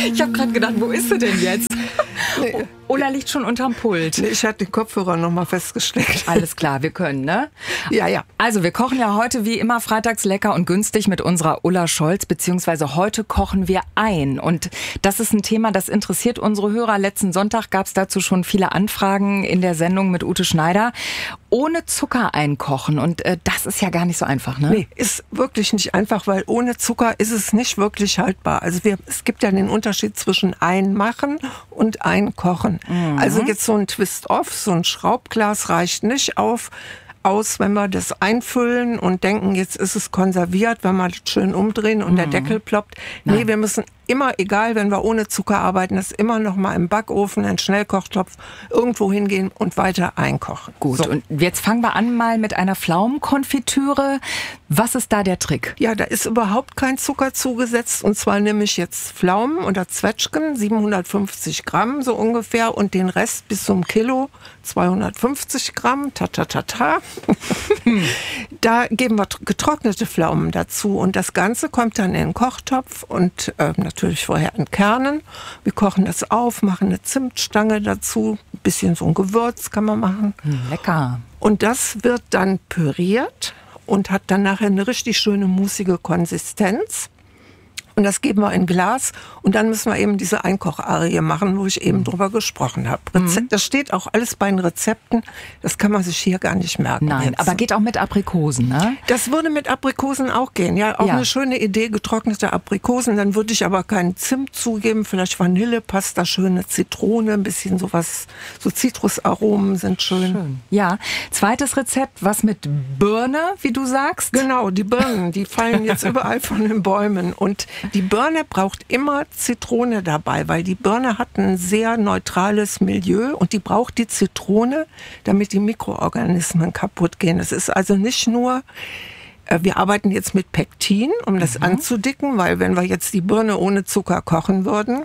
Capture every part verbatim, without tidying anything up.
Ich habe gerade gedacht, wo ist sie denn jetzt? Nee. Ulla liegt schon unterm Pult. Nee, ich hatte den Kopfhörer nochmal festgesteckt. Alles klar, wir können, ne? Ja, ja. Also wir kochen ja heute wie immer freitags lecker und günstig mit unserer Ulla Scholz, beziehungsweise heute kochen wir ein. Und das ist ein Thema, das interessiert unsere Hörer. Letzten Sonntag gab es dazu schon viele Anfragen in der Sendung mit Ute Schneider. Ohne Zucker einkochen und äh, das ist ja gar nicht so einfach, ne? Nee, ist wirklich nicht einfach, weil ohne Zucker ist es nicht wirklich haltbar. Also wir, es gibt ja den Unterschied zwischen einmachen und einkochen. Mhm. Also jetzt so ein Twist-Off, so ein Schraubglas reicht nicht auf, aus, wenn wir das einfüllen und denken, jetzt ist es konserviert, wenn wir das schön umdrehen und mhm. der Deckel ploppt. Nein. Nee, wir müssen immer, egal, wenn wir ohne Zucker arbeiten, das immer noch mal im Backofen, in einen Schnellkochtopf irgendwo hingehen und weiter einkochen. Gut, so. Und jetzt fangen wir an mal mit einer Pflaumenkonfitüre. Was ist da der Trick? Ja, da ist überhaupt kein Zucker zugesetzt und zwar nehme ich jetzt Pflaumen oder Zwetschgen, siebenhundertfünfzig Gramm so ungefähr und den Rest bis zum Kilo, zweihundertfünfzig Gramm, ta ta ta ta. Da geben wir getrocknete Pflaumen dazu und das Ganze kommt dann in den Kochtopf und äh, natürlich vorher entkernen. Wir kochen das auf, machen eine Zimtstange dazu, ein bisschen so ein Gewürz kann man machen. Lecker. Und das wird dann püriert und hat dann nachher eine richtig schöne mussige Konsistenz. Und das geben wir in Glas und dann müssen wir eben diese Einkocharie machen, wo ich eben drüber gesprochen habe. Rezept, das steht auch alles bei den Rezepten, das kann man sich hier gar nicht merken. Nein, jetzt. Aber geht auch mit Aprikosen, ne? Das würde mit Aprikosen auch gehen, ja. Auch ja. Eine schöne Idee, getrocknete Aprikosen, dann würde ich aber keinen Zimt zugeben, vielleicht Vanille, passt da schöne Zitrone, ein bisschen sowas, so Zitrusaromen sind schön. schön. Ja, zweites Rezept, was mit Birne, wie du sagst? Genau, die Birnen, die fallen jetzt überall von den Bäumen und die Birne braucht immer Zitrone dabei, weil die Birne hat ein sehr neutrales Milieu und die braucht die Zitrone, damit die Mikroorganismen kaputt gehen. Es ist also nicht nur, wir arbeiten jetzt mit Pektin, um das mhm. anzudicken, weil wenn wir jetzt die Birne ohne Zucker kochen würden,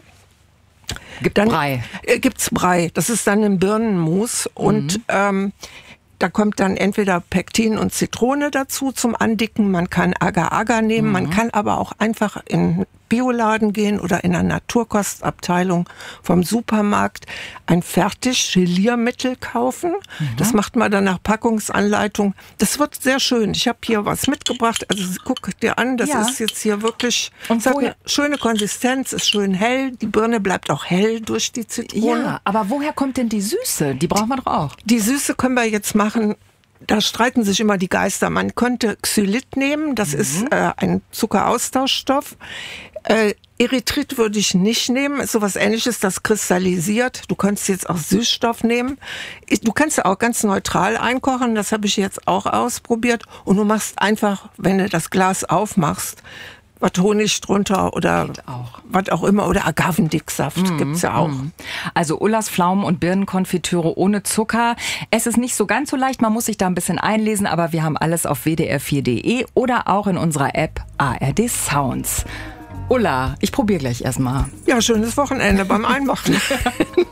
Gibt dann Brei. Äh, gibt's Brei. Das ist dann ein Birnenmus mhm. und ähm, da kommt dann entweder Pektin und Zitrone dazu zum Andicken. Man kann Agar-Agar nehmen, mhm. man kann aber auch einfach in Bioladen gehen oder in einer Naturkostabteilung vom Supermarkt ein Fertig-Geliermittel kaufen. Mhm. Das macht man dann nach Packungsanleitung. Das wird sehr schön. Ich habe hier was mitgebracht. Also guck dir an, das ja. ist jetzt hier wirklich und hat eine schöne Konsistenz, ist schön hell. Die Birne bleibt auch hell durch die Zitrone. Ja, aber woher kommt denn die Süße? Die brauchen wir doch auch. Die Süße können wir jetzt machen. Da streiten sich immer die Geister. Man könnte Xylit nehmen, das mhm. ist äh, ein Zuckeraustauschstoff. Äh, Erythrit würde ich nicht nehmen, ist sowas Ähnliches, das kristallisiert. Du könntest jetzt auch Süßstoff nehmen. Du kannst auch ganz neutral einkochen, das habe ich jetzt auch ausprobiert. Und du machst einfach, wenn du das Glas aufmachst, was Honig drunter oder auch. was auch immer. Oder Agavendicksaft mm, gibt's ja auch. Mm. Also Ullas Pflaumen- und Birnenkonfitüre ohne Zucker. Es ist nicht so ganz so leicht, man muss sich da ein bisschen einlesen, aber wir haben alles auf w d r vier punkt d e oder auch in unserer App A R D Sounds. Ulla, ich probiere gleich erstmal. Ja, schönes Wochenende beim Einmachen.